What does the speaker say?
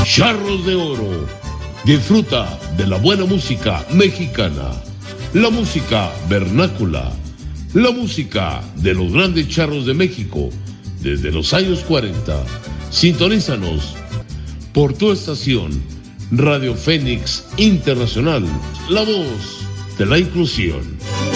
Charros de Oro. Disfruta de la buena música mexicana, la música vernácula, la música de los grandes charros de México desde los años 40. Sintonízanos por tu estación Radio Fénix Internacional, la voz de la inclusión.